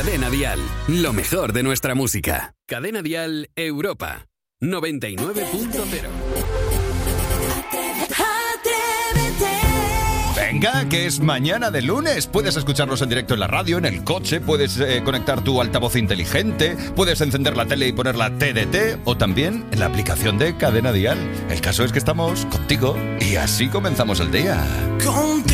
Cadena Dial, lo mejor de nuestra música. Cadena Dial Europa 99.0. Venga, que es mañana de lunes. Puedes escucharnos en directo en la radio, en el coche, puedes conectar tu altavoz inteligente, puedes encender la tele y poner la TDT o también en la aplicación de Cadena Dial. El caso es que estamos contigo y así comenzamos el día. Contigo.